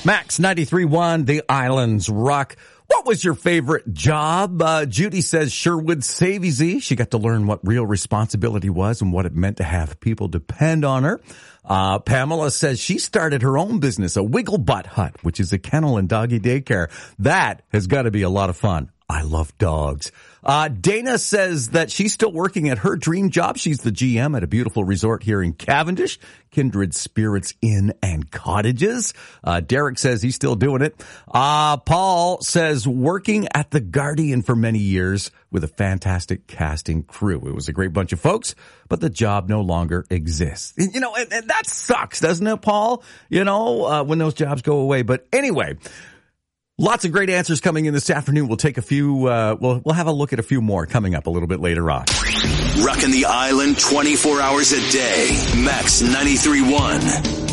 Max 93.1, The Islands Rock. What was your favorite job? Judy says Sherwood Savesy. She got to learn what real responsibility was and what it meant to have people depend on her. Pamela says she started her own business, a Wiggle Butt Hut, which is a kennel and doggy daycare. That has got to be a lot of fun. I love dogs. Dana says that she's still working at her dream job. She's the GM at a beautiful resort here in Cavendish, Kindred Spirits Inn and Cottages. Derek says he's still doing it. Paul says working at The Guardian for many years with a fantastic casting crew. It was a great bunch of folks, but the job no longer exists. You know, and that sucks, doesn't it, Paul? You know, when those jobs go away. But anyway, lots of great answers coming in this afternoon. We'll take a few, we'll have a look at a few more coming up a little bit later on. Rocking the island 24 hours a day. Max 93.1.